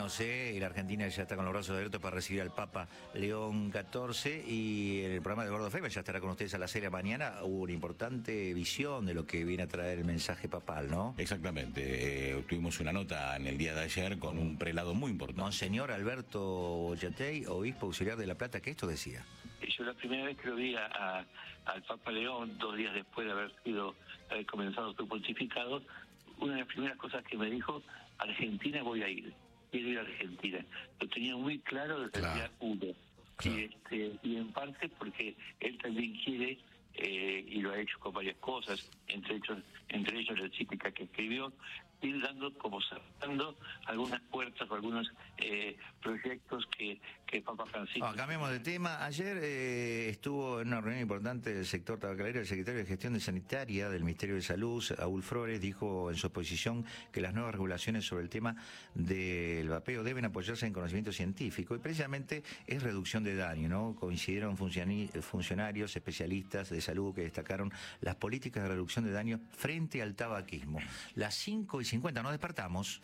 conoce, y la Argentina ya está con los brazos abiertos para recibir al Papa León XIV, y en el programa de Gordo Fema ya estará con ustedes a las 6 de la mañana. Hubo una importante visión de lo que viene a traer el mensaje papal, ¿no? Exactamente, tuvimos una nota en el día de ayer con un prelado muy importante. Monseñor Alberto Boyatey, obispo auxiliar de La Plata, que esto decía. Yo la primera vez que lo vi al Papa León, 2 días después de haber comenzado su pontificado, una de las primeras cosas que me dijo: Argentina voy a ir, quiero ir a Argentina. Lo tenía muy claro desde el día 1. Y en parte porque él también quiere, y lo ha hecho con varias cosas, entre ellos la encíclica que escribió, ir dando, como cerrando algunas puertas o algunos proyectos que Papa Francisco... Cambiemos de tema. Ayer estuvo en una reunión importante del sector tabacalero el secretario de Gestión Sanitaria del Ministerio de Salud, Saúl Flores, dijo en su exposición que las nuevas regulaciones sobre el tema del vapeo deben apoyarse en conocimiento científico, y precisamente es reducción de daño, ¿no? Coincidieron funcionarios, especialistas de salud que destacaron las políticas de reducción de daño frente al tabaquismo. Las 5:50, nos despertamos.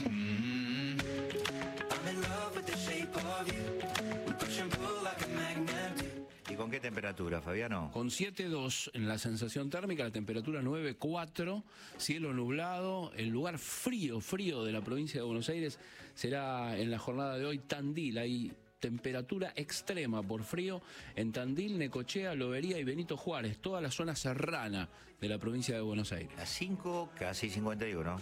¿Y con qué temperatura, Fabiano? Con 7,2 en la sensación térmica, la temperatura 9,4, cielo nublado. El lugar frío de la provincia de Buenos Aires será en la jornada de hoy Tandil. Hay temperatura extrema por frío en Tandil, Necochea, Lobería y Benito Juárez, toda la zona serrana de la provincia de Buenos Aires. Las 5, casi 51.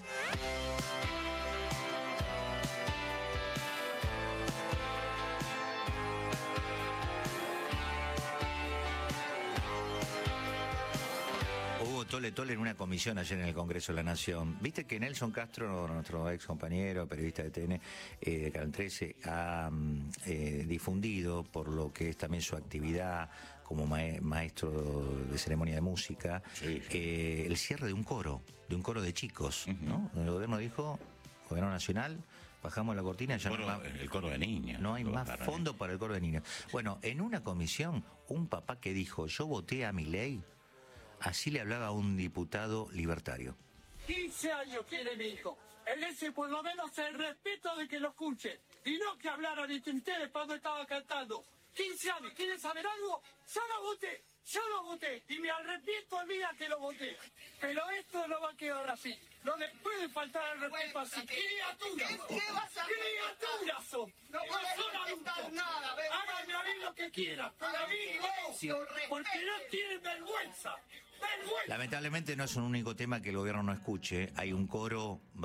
Hubo tole en una comisión ayer en el Congreso de la Nación. Viste que Nelson Castro, nuestro ex compañero, periodista de TN, de Canal 13, ha difundido, por lo que es también su actividad como maestro de ceremonia de música, el cierre de un coro de chicos, ¿no? El gobierno dijo, gobierno nacional, bajamos la cortina, ya el coro de niños. No hay más fondo para el coro de niños. Bueno, en una comisión, un papá que dijo, yo voté a Milei, así le hablaba a un diputado libertario. 15 años tiene mi hijo. En ese, por lo menos, el respeto de que lo escuche. Y no que hablaran entre ustedes cuando estaba cantando. 15 años. ¿Quieren saber algo? Yo lo voté. Y me arrepiento el día que lo voté. Pero esto no va a quedar así. No les puede faltar el respeto así. ¡Criaturas! ¡Criaturas son! No son adultos. Nada. Háganme a mí lo que quieran. A mí no. Porque no tienen vergüenza. Lamentablemente no es un único tema que el gobierno no escuche. Hay un coro